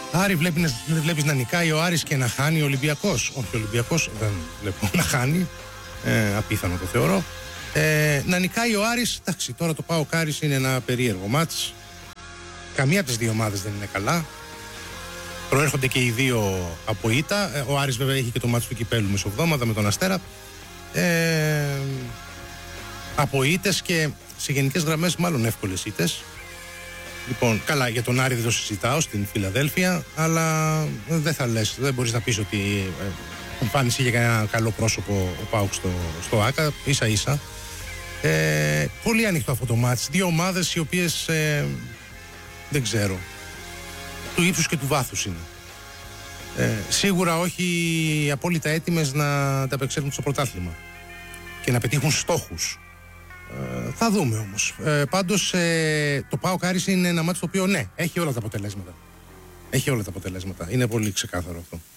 Άρη, βλέπεις να νικάει ο Άρης και να χάνει ο Ολυμπιακός? Όχι, ο Ολυμπιακός δεν βλέπω να χάνει. Απίθανο το θεωρώ. Να νικάει ο Άρης, εντάξει, τώρα το ΠΑΟΚ Άρης είναι ένα περίεργο μάτς. Καμία από τις δύο ομάδες δεν είναι καλά. Προέρχονται και οι δύο από ήττα. Ο Άρης βέβαια έχει και το μάτς του κυπέλου μεσοβδόμαδα με τον Αστέρα. Από ήττες και σε γενικές γραμμές μάλλον εύκολες ήττες. Λοιπόν, καλά, για τον Άρη δεν το συζητάω στην Φιλαδέλφια, αλλά δεν θα λες, δεν μπορείς να πεις ότι εμφάνισε για κανένα καλό πρόσωπο ο ΠΑΟΚ στο ΆΚΑ, ίσα ίσα. Πολύ ανοιχτό αυτό το μάτς. Δύο ομάδες οι οποίες δεν ξέρω, του ύψους και του βάθους είναι. Σίγουρα όχι απόλυτα έτοιμες να τα απεξέλθουν στο πρωτάθλημα και να πετύχουν στόχους. Θα δούμε όμως. Πάντως το ΠΑΟΚ Άρης είναι ένα μάτσο το οποίο ναι, έχει όλα τα αποτελέσματα. Έχει όλα τα αποτελέσματα. Είναι πολύ ξεκάθαρο αυτό.